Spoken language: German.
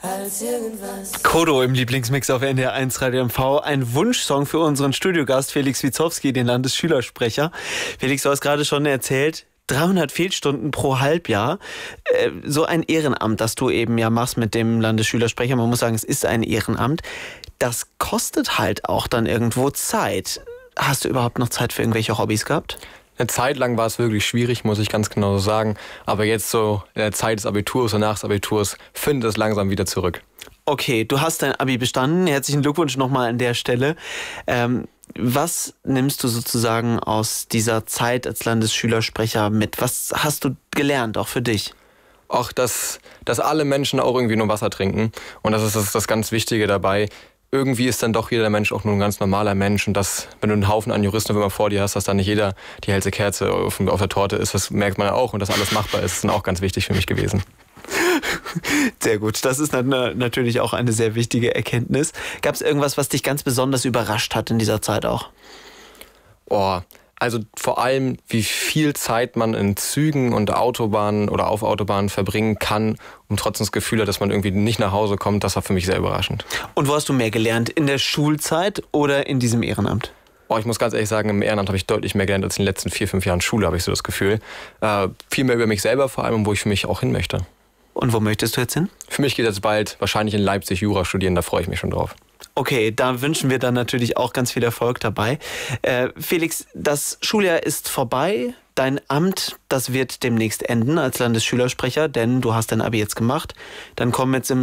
als irgendwas. Kodo im Lieblingsmix auf NDR 1 Radio MV. Ein Wunschsong für unseren Studiogast Felix Witzowski, den Landesschülersprecher. Felix, du hast gerade schon erzählt, 300 Fehlstunden pro Halbjahr. So ein Ehrenamt, das du eben ja machst mit dem Landesschülersprecher. Man muss sagen, es ist ein Ehrenamt. Das kostet halt auch dann irgendwo Zeit. Hast du überhaupt noch Zeit für irgendwelche Hobbys gehabt? Eine Zeit lang war es wirklich schwierig, muss ich ganz genau so sagen. Aber jetzt so in der Zeit des Abiturs und nach des Abiturs findet es langsam wieder zurück. Okay, du hast dein Abi bestanden. Herzlichen Glückwunsch nochmal an der Stelle. Was nimmst du sozusagen aus dieser Zeit als Landesschülersprecher mit? Was hast du gelernt, auch für dich? Auch, dass alle Menschen auch irgendwie nur Wasser trinken. Und das ist das ganz Wichtige dabei. Irgendwie ist dann doch jeder Mensch auch nur ein ganz normaler Mensch. Und das, wenn du einen Haufen an Juristen immer vor dir hast, dass dann nicht jeder die hellste Kerze auf der Torte ist, das merkt man auch. Und dass alles machbar ist, ist dann auch ganz wichtig für mich gewesen. Sehr gut, das ist natürlich auch eine sehr wichtige Erkenntnis. Gab es irgendwas, was dich ganz besonders überrascht hat in dieser Zeit auch? Also vor allem, wie viel Zeit man in Zügen und Autobahnen oder auf Autobahnen verbringen kann, um trotzdem das Gefühl hat, dass man irgendwie nicht nach Hause kommt, das war für mich sehr überraschend. Und wo hast du mehr gelernt? In der Schulzeit oder in diesem Ehrenamt? Ich muss ganz ehrlich sagen, im Ehrenamt habe ich deutlich mehr gelernt als in den letzten 4-5 Jahren Schule, habe ich so das Gefühl. Viel mehr über mich selber vor allem und wo ich für mich auch hin möchte. Und wo möchtest du jetzt hin? Für mich geht jetzt bald wahrscheinlich in Leipzig Jura studieren, da freue ich mich schon drauf. Okay, da wünschen wir dann natürlich auch ganz viel Erfolg dabei. Felix, das Schuljahr ist vorbei. Dein Amt, das wird demnächst enden als Landesschülersprecher, denn du hast dein Abi jetzt gemacht. Dann kommen jetzt im